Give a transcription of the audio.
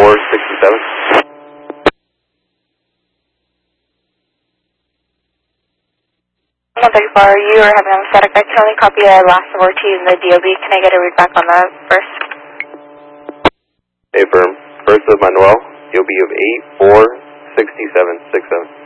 467. You are having a static. I can only copy the last of Ortiz in the DOB. Can I get a read back on that first? Affirm. First of Manuel, DOB of 846767.